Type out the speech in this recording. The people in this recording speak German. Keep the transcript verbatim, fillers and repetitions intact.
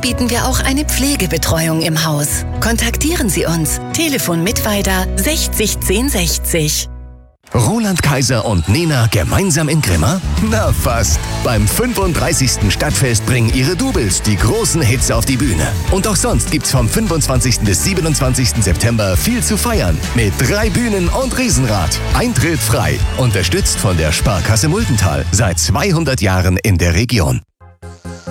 bieten wir auch eine Pflegebetreuung im Haus. Kontaktieren Sie uns. Telefon Mittweida sechzig zehn sechzig. Roland Kaiser und Nena gemeinsam in Grimma? Na fast. Beim fünfunddreißigsten Stadtfest bringen ihre Doubles die großen Hits auf die Bühne. Und auch sonst gibt's vom fünfundzwanzigsten bis siebenundzwanzigsten September viel zu feiern. Mit drei Bühnen und Riesenrad. Eintritt frei. Unterstützt von der Sparkasse Muldental. Seit zweihundert Jahren in der Region.